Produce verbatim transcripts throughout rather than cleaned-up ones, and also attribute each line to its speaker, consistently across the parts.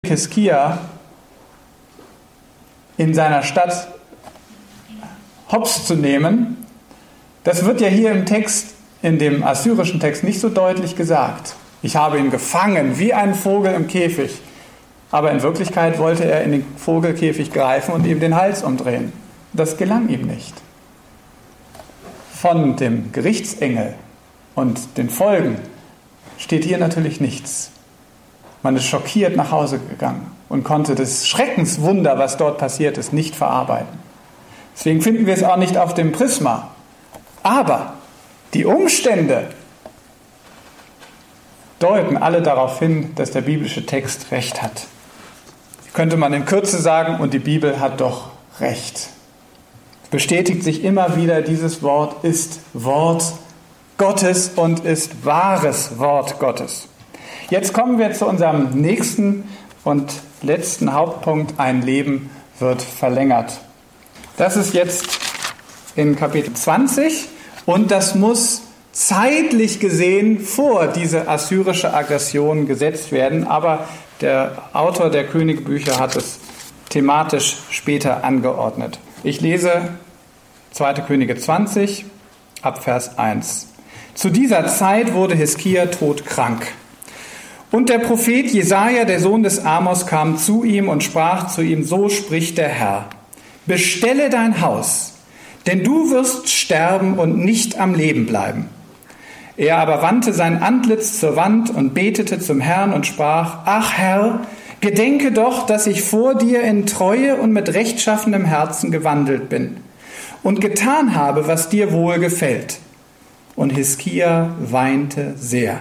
Speaker 1: Hiskia in seiner Stadt hops zu nehmen, das wird ja hier im Text, in dem assyrischen Text nicht so deutlich gesagt. Ich habe ihn gefangen, wie ein Vogel im Käfig. Aber in Wirklichkeit wollte er in den Vogelkäfig greifen und ihm den Hals umdrehen. Das gelang ihm nicht. Von dem Gerichtsengel und den Folgen steht hier natürlich nichts. Man ist schockiert nach Hause gegangen und konnte das Schreckenswunder, was dort passiert ist, nicht verarbeiten. Deswegen finden wir es auch nicht auf dem Prisma. Aber die Umstände deuten alle darauf hin, dass der biblische Text recht hat. Könnte man in Kürze sagen, und die Bibel hat doch recht. Es bestätigt sich immer wieder, dieses Wort ist Wort Gottes und ist wahres Wort Gottes. Jetzt kommen wir zu unserem nächsten und letzten Hauptpunkt. Ein Leben wird verlängert. Das ist jetzt in Kapitel zwanzig und das muss zeitlich gesehen vor diese assyrische Aggression gesetzt werden, aber der Autor der Königebücher hat es thematisch später angeordnet. Ich lese zweite Könige zwanzig, ab Vers eins. Zu dieser Zeit wurde Hiskia todkrank. Und der Prophet Jesaja, der Sohn des Amos, kam zu ihm und sprach zu ihm: So spricht der Herr: Bestelle dein Haus, denn du wirst sterben und nicht am Leben bleiben. Er aber wandte sein Antlitz zur Wand und betete zum Herrn und sprach: Ach Herr, gedenke doch, dass ich vor dir in Treue und mit rechtschaffenem Herzen gewandelt bin und getan habe, was dir wohl gefällt. Und Hiskia weinte sehr.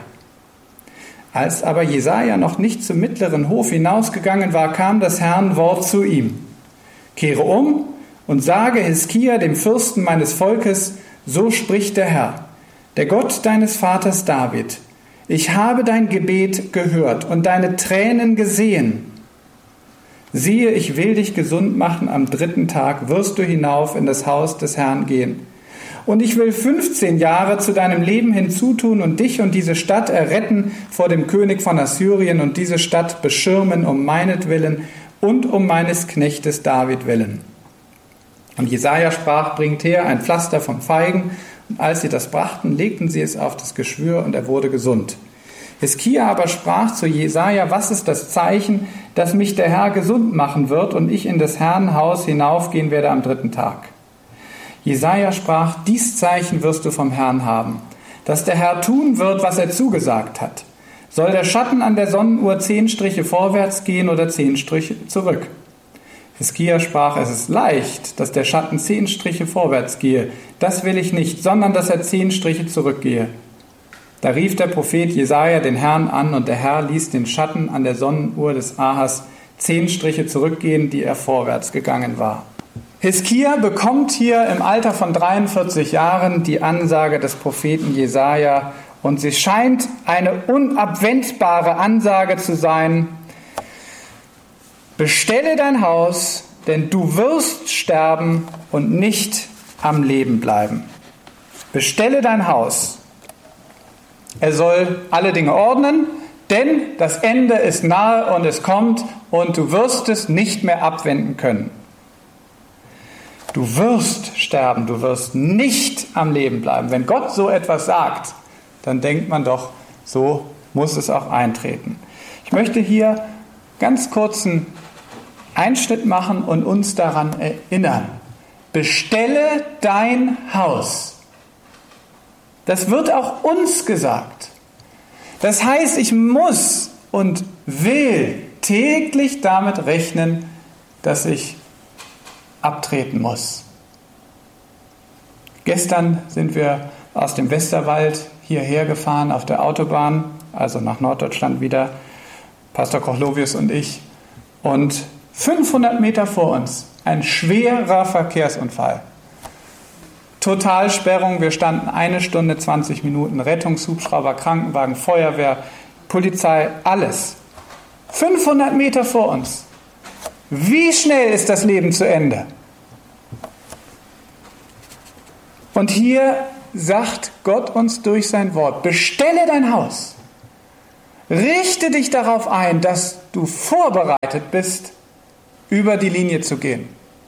Speaker 1: Als aber Jesaja noch nicht zum mittleren Hof hinausgegangen war, kam das Herrn Wort zu ihm: Kehre um und sage Hiskia, dem Fürsten meines Volkes: So spricht der Herr, der Gott deines Vaters David: Ich habe dein Gebet gehört und deine Tränen gesehen. Siehe, ich will dich gesund machen, am dritten Tag wirst du hinauf in das Haus des Herrn gehen. Und ich will fünfzehn Jahre zu deinem Leben hinzutun und dich und diese Stadt erretten vor dem König von Assyrien und diese Stadt beschirmen um meinetwillen und um meines Knechtes David willen. Und Jesaja sprach: Bringt her ein Pflaster von Feigen. Und als sie das brachten, legten sie es auf das Geschwür und er wurde gesund. Hiskia aber sprach zu Jesaja: Was ist das Zeichen, dass mich der Herr gesund machen wird und ich in des Herrn Haus hinaufgehen werde am dritten Tag? Jesaja sprach: Dies Zeichen wirst du vom Herrn haben, dass der Herr tun wird, was er zugesagt hat. Soll der Schatten an der Sonnenuhr zehn Striche vorwärts gehen oder zehn Striche zurück? Hiskia sprach: Es ist leicht, dass der Schatten zehn Striche vorwärts gehe. Das will ich nicht, sondern dass er zehn Striche zurückgehe. Da rief der Prophet Jesaja den Herrn an und der Herr ließ den Schatten an der Sonnenuhr des Ahas zehn Striche zurückgehen, die er vorwärts gegangen war. Hiskia bekommt hier im Alter von dreiundvierzig Jahren die Ansage des Propheten Jesaja und sie scheint eine unabwendbare Ansage zu sein: Bestelle dein Haus, denn du wirst sterben und nicht am Leben bleiben. Bestelle dein Haus. Er soll alle Dinge ordnen, denn das Ende ist nahe und es kommt und du wirst es nicht mehr abwenden können. Du wirst sterben, du wirst nicht am Leben bleiben. Wenn Gott so etwas sagt, dann denkt man doch, so muss es auch eintreten. Ich möchte hier ganz kurzen Einschnitt machen und uns daran erinnern. Bestelle dein Haus. Das wird auch uns gesagt. Das heißt, ich muss und will täglich damit rechnen, dass ich abtreten muss. Gestern sind wir aus dem Westerwald hierher gefahren auf der Autobahn, also nach Norddeutschland wieder, Pastor Kochlovius und ich, und fünfhundert Meter vor uns ein schwerer Verkehrsunfall. Totalsperrung, wir standen eine Stunde, zwanzig Minuten, Rettungshubschrauber, Krankenwagen, Feuerwehr, Polizei, alles. fünfhundert Meter vor uns. Wie schnell ist das Leben zu Ende? Und hier sagt Gott uns durch sein Wort: Bestelle dein Haus. Richte dich darauf ein, dass du vorbereitet bist, über die Linie zu gehen.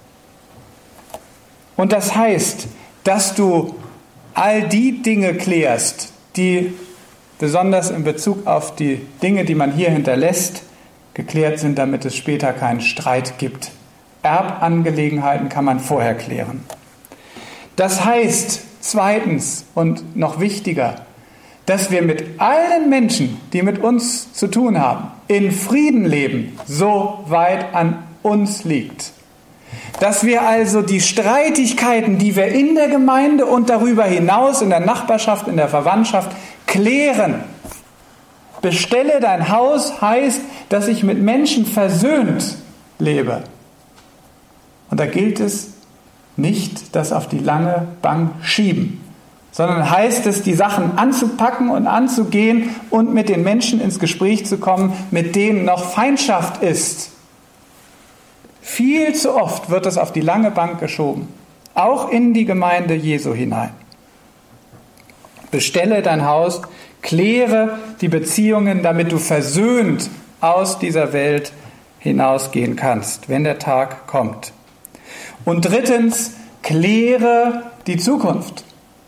Speaker 1: Und das heißt, dass du all die Dinge klärst, die besonders in Bezug auf die Dinge, die man hier hinterlässt, geklärt sind, damit es später keinen Streit gibt. Erbangelegenheiten kann man vorher klären. Das heißt, zweitens und noch wichtiger, dass wir mit allen Menschen, die mit uns zu tun haben, in Frieden leben, so weit an uns liegt. Dass wir also die Streitigkeiten, die wir in der Gemeinde und darüber hinaus, in der Nachbarschaft, in der Verwandtschaft, klären. Bestelle dein Haus heißt, dass ich mit Menschen versöhnt lebe. Und da gilt es nicht, das auf die lange Bank schieben, sondern heißt es, die Sachen anzupacken und anzugehen und mit den Menschen ins Gespräch zu kommen, mit denen noch Feindschaft ist. Viel zu oft wird es auf die lange Bank geschoben, auch in die Gemeinde Jesu hinein. Bestelle dein Haus, kläre die Beziehungen, damit du versöhnt aus dieser Welt hinausgehen kannst, wenn der Tag kommt. Und drittens, kläre die Zukunft.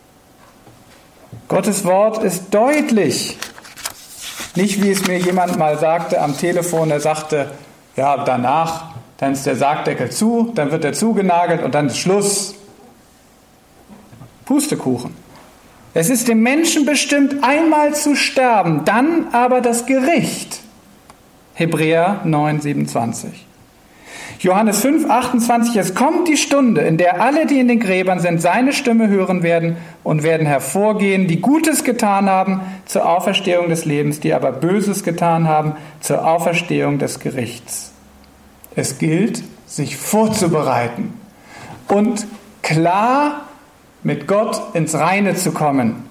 Speaker 1: Gottes Wort ist deutlich. Nicht, wie es mir jemand mal sagte am Telefon, er sagte, ja, danach, dann ist der Sargdeckel zu, dann wird er zugenagelt und dann ist Schluss. Pustekuchen. Es ist dem Menschen bestimmt, einmal zu sterben, dann aber das Gericht. Hebräer neun, siebenundzwanzig. Johannes fünf, achtundzwanzig. Es kommt die Stunde, in der alle, die in den Gräbern sind, seine Stimme hören werden und werden hervorgehen, die Gutes getan haben zur Auferstehung des Lebens, die aber Böses getan haben zur Auferstehung des Gerichts. Es gilt, sich vorzubereiten und klar mit Gott ins Reine zu kommen.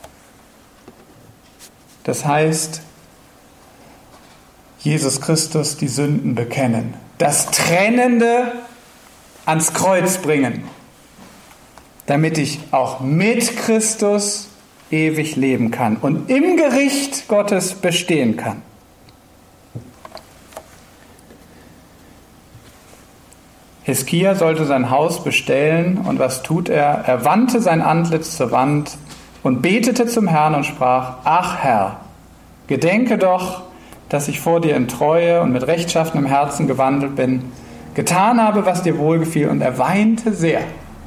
Speaker 1: Das heißt, Jesus Christus die Sünden bekennen, das Trennende ans Kreuz bringen, damit ich auch mit Christus ewig leben kann und im Gericht Gottes bestehen kann. Hiskia sollte sein Haus bestellen, und was tut er? Er wandte sein Antlitz zur Wand und betete zum Herrn und sprach, ach Herr, gedenke doch, dass ich vor dir in Treue und mit rechtschaffenem Herzen gewandelt bin, getan habe, was dir wohlgefiel, und er weinte sehr.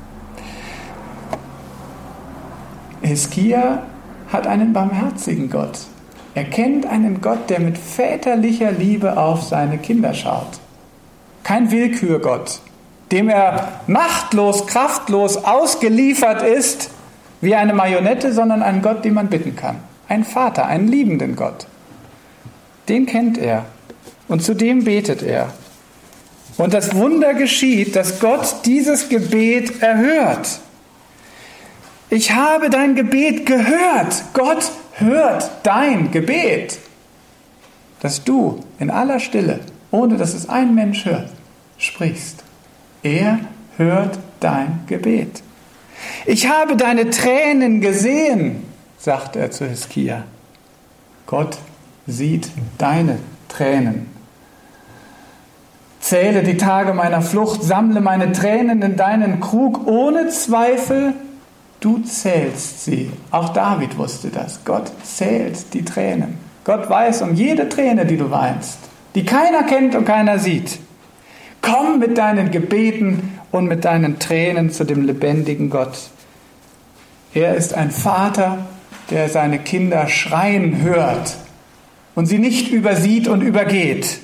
Speaker 1: Hiskia hat einen barmherzigen Gott. Er kennt einen Gott, der mit väterlicher Liebe auf seine Kinder schaut. Kein Willkürgott, dem er machtlos, kraftlos ausgeliefert ist wie eine Marionette, sondern ein Gott, den man bitten kann. Ein Vater, einen liebenden Gott. Den kennt er und zu dem betet er. Und das Wunder geschieht, dass Gott dieses Gebet erhört. Ich habe dein Gebet gehört. Gott hört dein Gebet. Dass du in aller Stille, ohne dass es ein Mensch hört, sprichst. Er hört dein Gebet. Ich habe deine Tränen gesehen, sagt er zu Hiskia. Gott sieht deine Tränen. Zähle die Tage meiner Flucht, sammle meine Tränen in deinen Krug. Ohne Zweifel, du zählst sie. Auch David wusste das. Gott zählt die Tränen. Gott weiß um jede Träne, die du weinst, die keiner kennt und keiner sieht. Komm mit deinen Gebeten und mit deinen Tränen zu dem lebendigen Gott. Er ist ein Vater, der seine Kinder schreien hört und sie nicht übersieht und übergeht.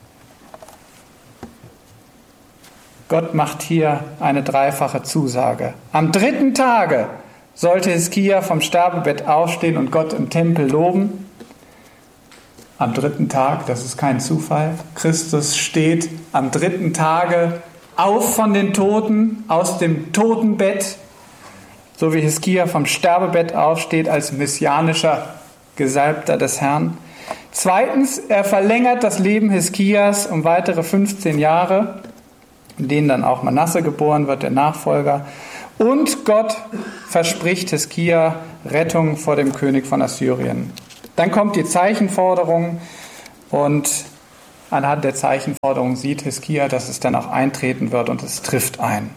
Speaker 1: Gott macht hier eine dreifache Zusage. Am dritten Tage sollte Hiskia vom Sterbebett aufstehen und Gott im Tempel loben. Am dritten Tag, das ist kein Zufall, Christus steht am dritten Tage auf von den Toten, aus dem Totenbett, so wie Hiskia vom Sterbebett aufsteht als messianischer Gesalbter des Herrn. Zweitens, er verlängert das Leben Hiskias um weitere fünfzehn Jahre, in denen dann auch Manasse geboren wird, der Nachfolger. Und Gott verspricht Hiskia Rettung vor dem König von Assyrien. Dann kommt die Zeichenforderung und anhand der Zeichenforderung sieht Hiskia, dass es dann auch eintreten wird und es trifft ein.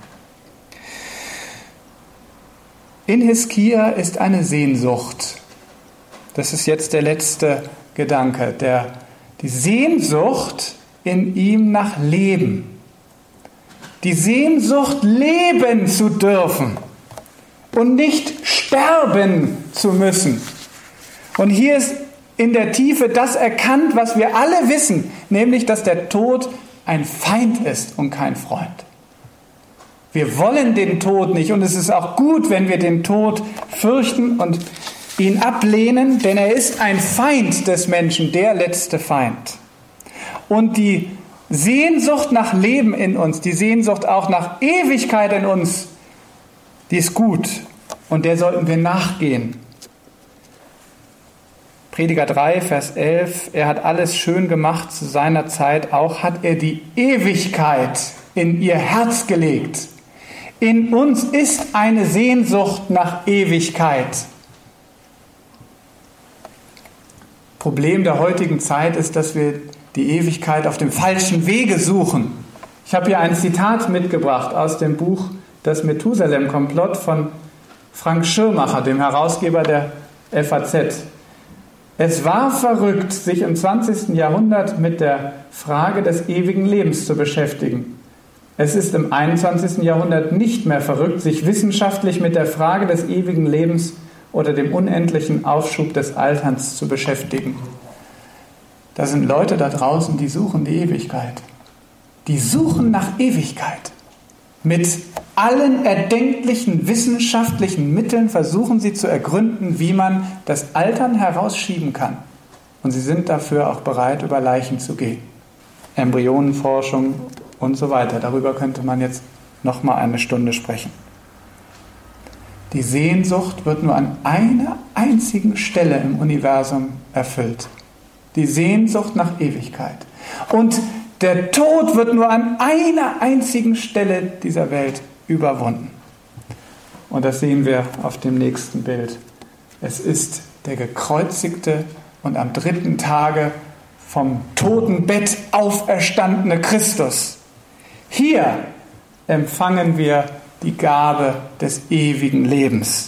Speaker 1: In Hiskia ist eine Sehnsucht. Das ist jetzt der letzte Gedanke, der, die Sehnsucht in ihm nach Leben. Die Sehnsucht, leben zu dürfen und nicht sterben zu müssen. Und hier ist in der Tiefe das erkannt, was wir alle wissen, nämlich, dass der Tod ein Feind ist und kein Freund. Wir wollen den Tod nicht und es ist auch gut, wenn wir den Tod fürchten und ihn ablehnen, denn er ist ein Feind des Menschen, der letzte Feind. Und die Sehnsucht nach Leben in uns, die Sehnsucht auch nach Ewigkeit in uns, die ist gut und der sollten wir nachgehen. Prediger drei, Vers elf, er hat alles schön gemacht zu seiner Zeit, auch hat er die Ewigkeit in ihr Herz gelegt. In uns ist eine Sehnsucht nach Ewigkeit. Problem der heutigen Zeit ist, dass wir die Ewigkeit auf dem falschen Wege suchen. Ich habe hier ein Zitat mitgebracht aus dem Buch Das Methusalem-Komplott von Frank Schirmacher, dem Herausgeber der F A Z. Es war verrückt, sich im zwanzigsten Jahrhundert mit der Frage des ewigen Lebens zu beschäftigen. Es ist im einundzwanzigsten Jahrhundert nicht mehr verrückt, sich wissenschaftlich mit der Frage des ewigen Lebens oder dem unendlichen Aufschub des Alterns zu beschäftigen. Da sind Leute da draußen, die suchen die Ewigkeit. Die suchen nach Ewigkeit. Mit allen erdenklichen wissenschaftlichen Mitteln versuchen sie zu ergründen, wie man das Altern herausschieben kann. Und sie sind dafür auch bereit, über Leichen zu gehen. Embryonenforschung und so weiter. Darüber könnte man jetzt noch mal eine Stunde sprechen. Die Sehnsucht wird nur an einer einzigen Stelle im Universum erfüllt. Die Sehnsucht nach Ewigkeit. Und der Tod wird nur an einer einzigen Stelle dieser Welt überwunden. Und das sehen wir auf dem nächsten Bild. Es ist der gekreuzigte und am dritten Tage vom Totenbett auferstandene Christus. Hier empfangen wir die Gabe des ewigen Lebens.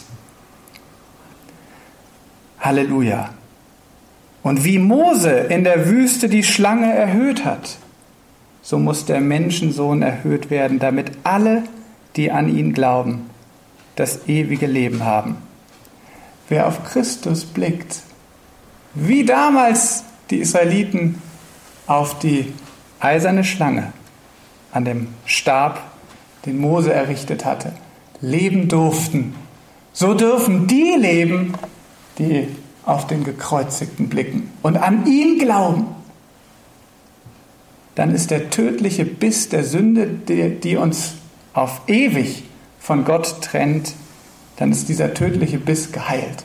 Speaker 1: Halleluja. Und wie Mose in der Wüste die Schlange erhöht hat, so muss der Menschensohn erhöht werden, damit alle, die an ihn glauben, das ewige Leben haben. Wer auf Christus blickt, wie damals die Israeliten auf die eiserne Schlange an dem Stab, den Mose errichtet hatte, leben durften, so dürfen die leben, die auf den Gekreuzigten blicken und an ihn glauben. Dann ist der tödliche Biss der Sünde, die, die uns auf ewig von Gott trennt, dann ist dieser tödliche Biss geheilt.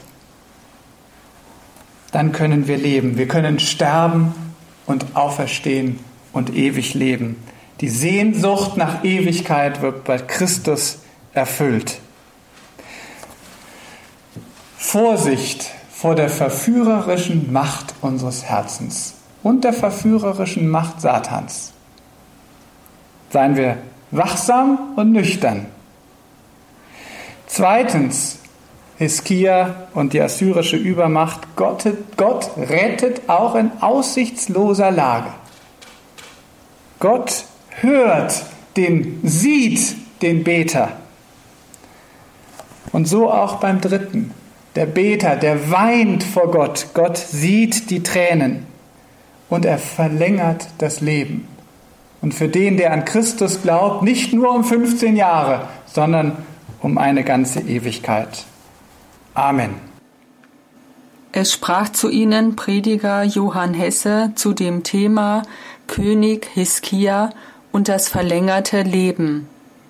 Speaker 1: Dann können wir leben. Wir können sterben und auferstehen und ewig leben. Die Sehnsucht nach Ewigkeit wird bei Christus erfüllt. Vorsicht vor der verführerischen Macht unseres Herzens und der verführerischen Macht Satans. Seien wir wachsam und nüchtern. Zweitens, Hiskia und die assyrische Übermacht. Gott, Gott rettet auch in aussichtsloser Lage. Gott hört den, sieht den Beter. Und so auch beim dritten. Der Beter, der weint vor Gott. Gott sieht die Tränen und er verlängert das Leben. Und für den, der an Christus glaubt, nicht nur um fünfzehn Jahre, sondern um eine ganze Ewigkeit. Amen.
Speaker 2: Es sprach zu ihnen Prediger Johann Hesse zu dem Thema König Hiskia und das verlängerte Leben.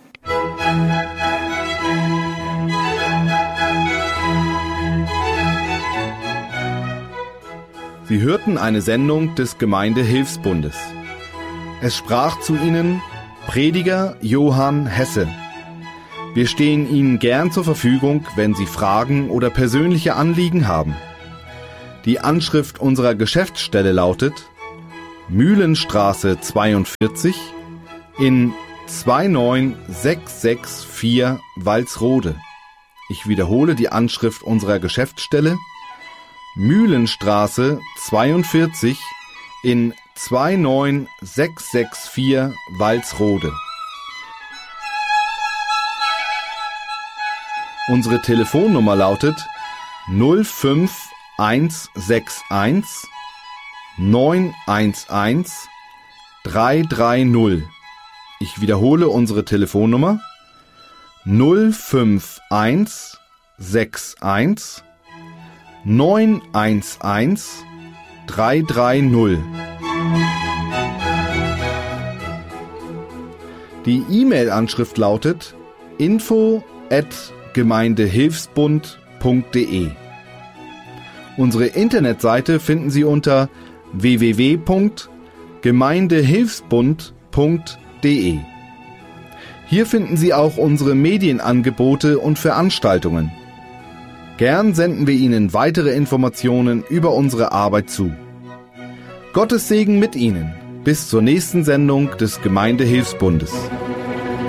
Speaker 3: Sie hörten eine Sendung des Gemeindehilfsbundes. Es sprach zu Ihnen Prediger Johann Hesse. Wir stehen Ihnen gern zur Verfügung, wenn Sie Fragen oder persönliche Anliegen haben. Die Anschrift unserer Geschäftsstelle lautet Mühlenstraße zweiundvierzig in zwei neun sechs sechs vier Walsrode. Ich wiederhole die Anschrift unserer Geschäftsstelle Mühlenstraße zweiundvierzig in zwei neun sechs sechs vier Walsrode. Unsere Telefonnummer lautet null fünf eins sechs eins neun eins eins drei drei null. Ich wiederhole unsere Telefonnummer null fünf eins sechs eins neun eins eins drei drei null. Die E-Mail-Anschrift lautet info at gemeindehilfsbund punkt de. Unsere Internetseite finden Sie unter w w w punkt gemeindehilfsbund punkt de. Hier finden Sie auch unsere Medienangebote und Veranstaltungen. Gern senden wir Ihnen weitere Informationen über unsere Arbeit zu. Gottes Segen mit Ihnen. Bis zur nächsten Sendung des Gemeindehilfsbundes.